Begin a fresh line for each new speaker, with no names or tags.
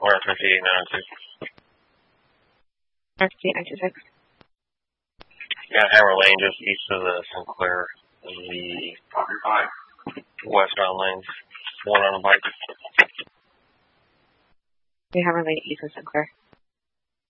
We're 5892.
5896.
Yeah, Hammer Lane, just east of the Sinclair, the westbound lanes. One on a bike.
We have Hammer Lane east of Sinclair.